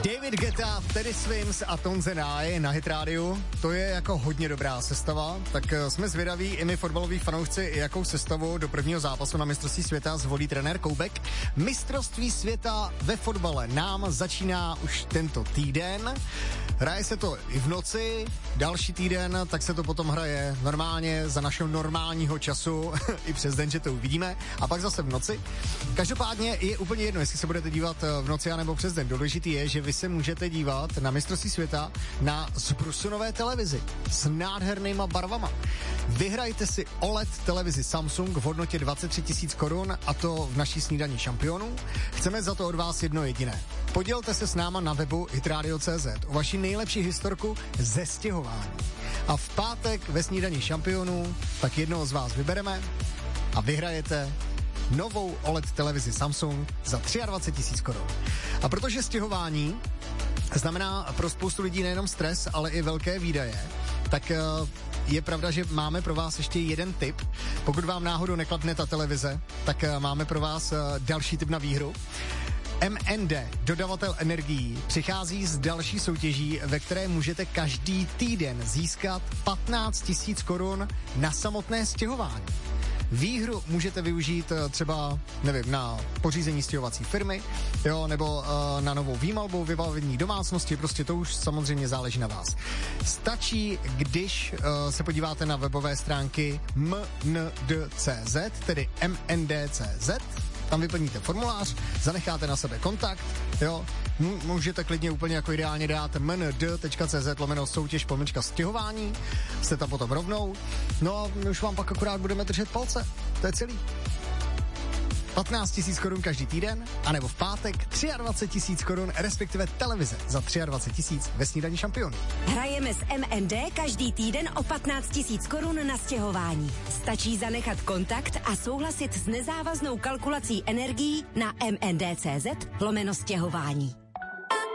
David Guetta, Teddy Swims a Tonze Nye na Hit Radio. To je jako hodně dobrá sestava, tak jsme zvědaví i my fotbaloví fanoušci, jakou sestavu do prvního zápasu na mistrovství světa zvolí trenér Koubek. Mistrovství světa ve fotbale nám začíná už tento týden. Hraje se to i v noci, další týden, tak se to potom hraje normálně za našeho normálního času, i přes den, že to uvidíme, a pak zase v noci. Každopádně je úplně jedno, jestli se budete dívat v noci anebo přes den. Důležitý je, že vy se můžete dívat na mistrovství světa na zbrusunové televizi s nádhernýma barvama. Vyhrajte si OLED televizi Samsung v hodnotě 23 000 korun, a to v naší snídani šampionů. Chceme za to od vás jedno jediné. Podělte se s náma na webu hitradio.cz o vaši nejlepší historku ze stěhování. A v pátek ve snídani šampionů tak jednoho z vás vybereme a vyhrajete novou OLED televizi Samsung za 23 000 korun. A protože stěhování znamená pro spoustu lidí nejenom stres, ale i velké výdaje, tak je pravda, že máme pro vás ještě jeden tip. Pokud vám náhodou neklapne ta televize, tak máme pro vás další tip na výhru. MND, dodavatel energií, přichází s další soutěží, ve které můžete každý týden získat 15 000 korun na samotné stěhování. Výhru můžete využít třeba, nevím, na pořízení stěhovací firmy, jo, nebo na novou výmalbu, vybavení domácnosti, prostě to už samozřejmě záleží na vás. Stačí, když se podíváte na webové stránky mnd.cz, tedy mnd.cz, tam vyplníte formulář, zanecháte na sebe kontakt, jo, můžete klidně úplně jako ideálně dát mnd.cz/soutěž/stěhování, jste tam potom rovnou, no a my už vám pak akorát budeme držet palce, to je celý. 15 000 korun každý týden, anebo v pátek 23 000 korun, respektive televize za 23 000 ve snídani šampionů. Hrajeme s MND každý týden o 15 000 korun na stěhování. Stačí zanechat kontakt a souhlasit s nezávaznou kalkulací energií na mnd.cz/stěhování.